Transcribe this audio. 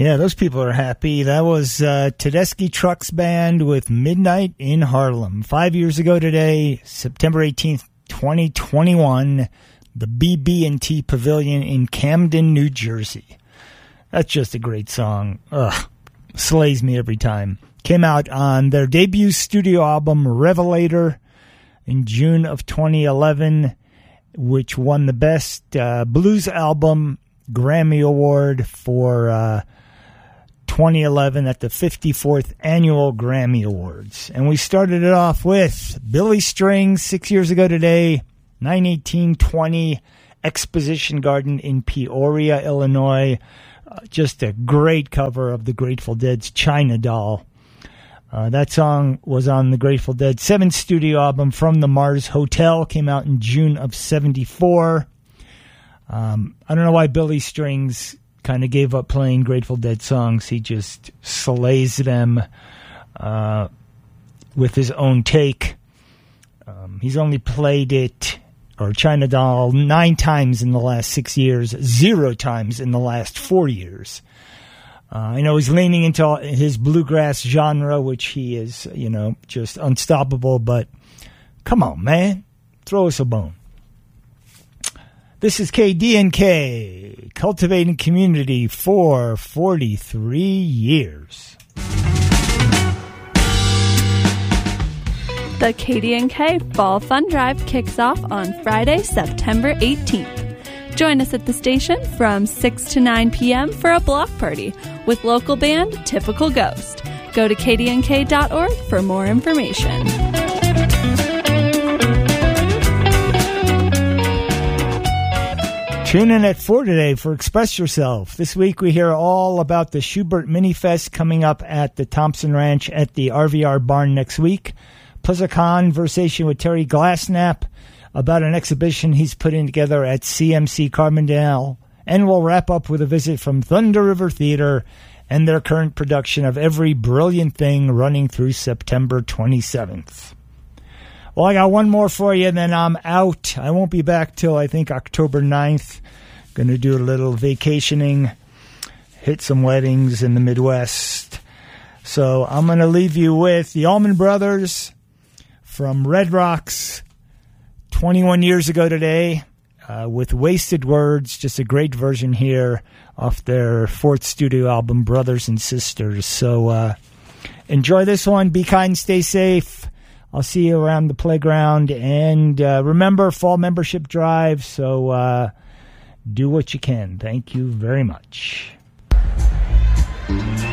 Yeah, those people are happy. That was Tedeschi Trucks Band with Midnight in Harlem. 5 years ago today, September 18th, 2021, the BB&T Pavilion in Camden, New Jersey. That's just a great song. Ugh, slays me every time. Came out on their debut studio album, Revelator, in June of 2011, which won the Best Blues Album Grammy Award for 2011 at the 54th Annual Grammy Awards. And we started it off with Billy Strings, 6 years ago today, 9/18/20, Exposition Garden in Peoria, Illinois. Just a great cover of the Grateful Dead's China Doll. That song was on the Grateful Dead 7th studio album, From the Mars Hotel, came out in June of 74. I don't know why Billy Strings kind of gave up playing Grateful Dead songs. He just slays them with his own take. He's only played it, or China Doll, 9 times in the last 6 years, 0 times in the last 4 years. I know he's leaning into his bluegrass genre, which he is, just unstoppable, but come on, man. Throw us a bone. This is KDNK, cultivating community for 43 years. The KDNK Fall Fun Drive kicks off on Friday, September 18th. Join us at the station from 6 to 9 p.m. for a block party with local band Typical Ghost. Go to kdnk.org for more information. Tune in at 4 today for Express Yourself. This week we hear all about the Schubert Mini Fest coming up at the Thompson Ranch at the RVR Barn next week. Plus a conversation with Terry Glassnap about an exhibition he's putting together at CMC Carbondale. And we'll wrap up with a visit from Thunder River Theater and their current production of Every Brilliant Thing running through September 27th. Well, I got one more for you, and then I'm out. I won't be back till, I think, October 9th. Going to do a little vacationing, hit some weddings in the Midwest. So I'm going to leave you with the Allman Brothers from Red Rocks 21 years ago today with Wasted Words. Just a great version here off their 4th studio album, Brothers and Sisters. So enjoy this one. Be kind, stay safe. I'll see you around the playground. And remember, fall membership drive, so do what you can. Thank you very much.